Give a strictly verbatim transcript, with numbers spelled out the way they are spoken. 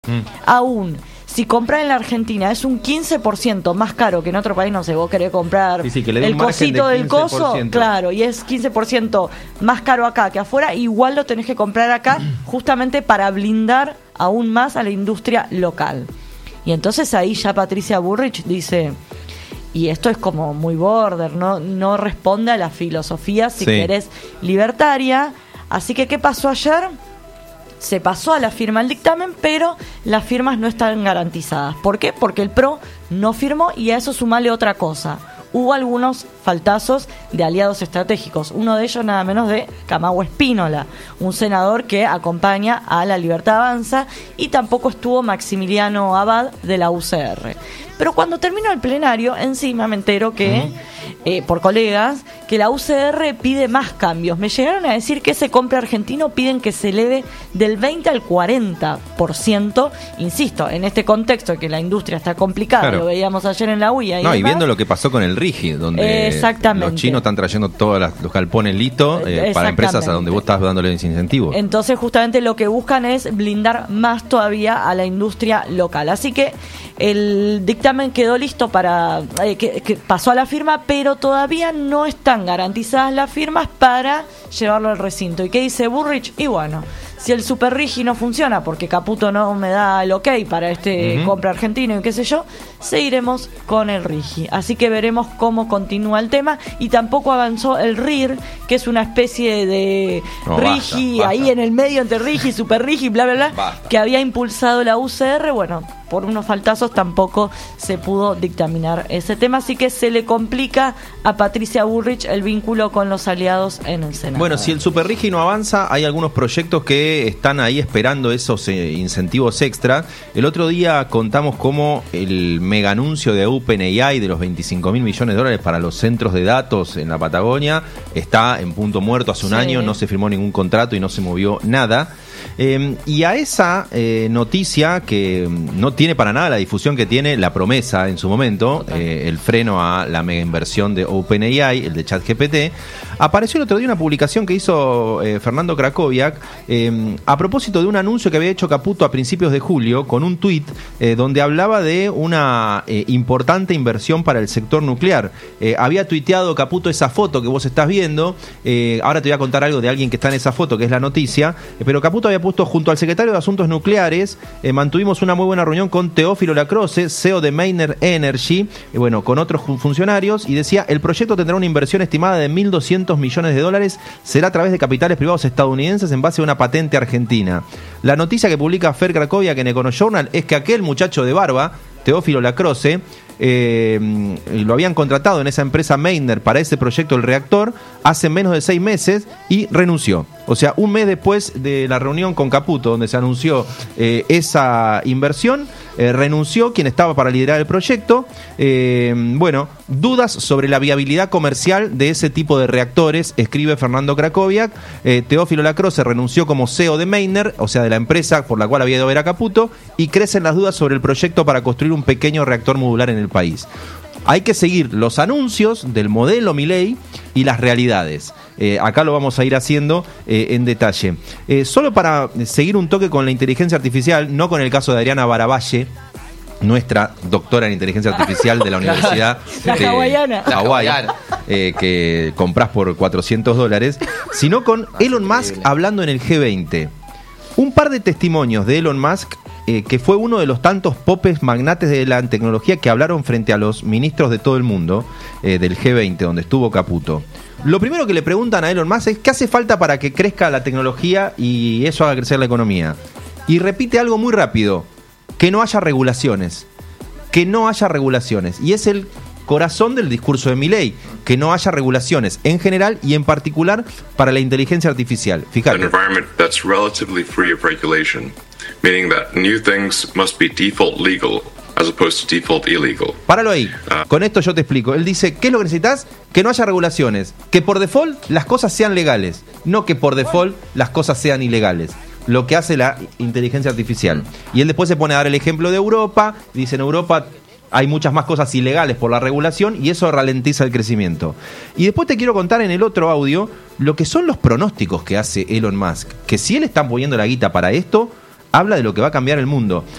Mm. Aún, si comprar en la Argentina es un quince por ciento más caro que en otro país, no sé, vos querés comprar sí, sí, que le dé el un margen cosito de del coso, quince por ciento. claro, y es quince por ciento más caro acá que afuera, igual lo tenés que comprar acá justamente para blindar aún más a la industria local. Y entonces ahí ya Patricia Bullrich dice, y esto es como muy border, no, no responde a la filosofía, si sí. querés, libertaria. Así que, ¿qué pasó ayer? Se pasó a la firma el dictamen, pero las firmas no están garantizadas. ¿Por qué? Porque el P R O no firmó, y a eso sumale otra cosa. Hubo algunos faltazos de aliados estratégicos. Uno de ellos nada menos de Camagüe Spínola, un senador que acompaña a La Libertad Avanza, y tampoco estuvo Maximiliano Abad de la U C R. Pero cuando terminó el plenario, encima me entero que, uh-huh. eh, por colegas, que la U C R pide más cambios. Me llegaron a decir que ese compra argentino piden que se eleve del veinte al cuarenta por ciento. Insisto, en este contexto que la industria está complicada, claro. Lo veíamos ayer en la U I A. Y, no, y viendo lo que pasó con el RIGI, donde los chinos están trayendo todos los galpones listos eh, para empresas a donde vos estás dándoles incentivos. Entonces, justamente lo que buscan es blindar más todavía a la industria local. Así que el dictamen quedó listo para eh, que, que pasó a la firma, pero todavía no están garantizadas las firmas para llevarlo al recinto. ¿Y qué dice Bullrich? Y bueno, si el Super Rigi no funciona porque Caputo no me da el ok para este uh-huh. compra argentino y qué sé yo, seguiremos con el Rigi. Así que veremos cómo continúa el tema. Y tampoco avanzó el R I R, que es una especie de no, Rigi basta, basta. ahí en el medio entre Rigi, Super Rigi, bla bla bla, basta. que había impulsado la U C R. Bueno, por unos faltazos tampoco se pudo dictaminar ese tema, así que se le complica a Patricia Bullrich el vínculo con los aliados en el Senado. Bueno, si el Super Rigi no avanza, hay algunos proyectos que están ahí esperando esos eh, incentivos extra. El otro día contamos cómo el mega anuncio de OpenAI de los veinticinco mil millones de dólares para los centros de datos en la Patagonia está en punto muerto hace un sí. año, no se firmó ningún contrato y no se movió nada. Eh, y a esa eh, noticia, que no tiene para nada la difusión que tiene la promesa en su momento, eh, el freno a la mega inversión de OpenAI, el de ChatGPT, apareció el otro día una publicación que hizo eh, Fernando Krakowiak eh, a propósito de un anuncio que había hecho Caputo a principios de julio con un tuit eh, donde hablaba de una eh, importante inversión para el sector nuclear. Eh, había tuiteado Caputo esa foto que vos estás viendo, eh, ahora te voy a contar algo de alguien que está en esa foto, que es la noticia, eh, pero Caputo había puesto junto al secretario de Asuntos Nucleares, eh, mantuvimos una muy buena reunión con Teófilo Lacroce, C E O de Maynard Energy, eh, bueno, con otros funcionarios, y decía, el proyecto tendrá una inversión estimada de mil doscientos millones de dólares, será a través de capitales privados estadounidenses en base a una patente argentina. La noticia que publica Fer Krakowiak en Econojournal es que aquel muchacho de barba, Teófilo Lacroce, Eh, lo habían contratado en esa empresa Maynard para ese proyecto del reactor hace menos de seis meses y renunció. O sea, un mes después de la reunión con Caputo, donde se anunció eh, esa inversión, eh, renunció quien estaba para liderar el proyecto. Eh, bueno, dudas sobre la viabilidad comercial de ese tipo de reactores, escribe Fernando Krakowiak. Eh, Teófilo Lacroce renunció como C E O de Maynard, o sea, de la empresa por la cual había ido a ver a Caputo, y crecen las dudas sobre el proyecto para construir un pequeño reactor modular en el país. Hay que seguir los anuncios del modelo Milei y las realidades. Eh, acá lo vamos a ir haciendo eh, en detalle. Eh, solo para seguir un toque con la inteligencia artificial, no con el caso de Adriana Baravalle, nuestra doctora en inteligencia artificial de la Universidad la de hawaiana. Hawái, eh, que comprás por cuatrocientos dólares, sino con Elon Musk hablando en el G veinte. Un par de testimonios de Elon Musk, eh, que fue uno de los tantos popes magnates de la tecnología que hablaron frente a los ministros de todo el mundo, eh, del G veinte, donde estuvo Caputo. Lo primero que le preguntan a Elon Musk es ¿qué hace falta para que crezca la tecnología y eso haga crecer la economía? Y repite algo muy rápido: que no haya regulaciones, que no haya regulaciones. Y es el corazón del discurso de Milei, que no haya regulaciones en general y en particular para la inteligencia artificial. Fíjate. An environment that's relatively free of regulation, meaning that new things must be default legal as opposed to default illegal. Páralo ahí. Uh, Con esto yo te explico. Él dice, ¿qué es lo que necesitas? Que no haya regulaciones, que por default las cosas sean legales, no que por default las cosas sean ilegales. Lo que hace la inteligencia artificial. Y él después se pone a dar el ejemplo de Europa. Dice, en Europa hay muchas más cosas ilegales por la regulación y eso ralentiza el crecimiento. Y después te quiero contar en el otro audio lo que son los pronósticos que hace Elon Musk, que si él está poniendo la guita para esto, habla de lo que va a cambiar el mundo.